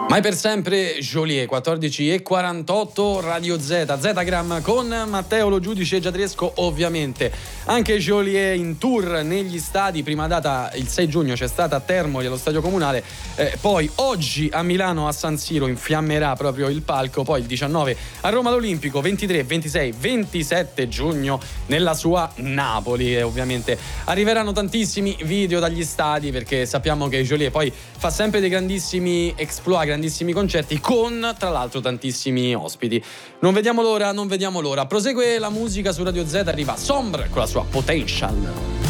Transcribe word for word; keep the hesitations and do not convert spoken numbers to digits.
Mai per sempre Joliet, quattordici e quarantotto, Radio Z, Zetagram con Matteo Lo Giudice Giadresco ovviamente. Anche Joliet in tour negli stadi, prima data il sei giugno c'è stata a Termoli allo Stadio Comunale, eh, poi oggi a Milano a San Siro infiammerà proprio il palco, poi il diciannove a Roma all'Olimpico, ventitré, ventisei, ventisette giugno nella sua Napoli e ovviamente arriveranno tantissimi video dagli stadi perché sappiamo che Joliet poi fa sempre dei grandissimi exploit, grandissimi concerti con tra l'altro tantissimi ospiti. Non vediamo l'ora, non vediamo l'ora. Prosegue la musica su Radio Z, arriva Sombre con la sua Potential.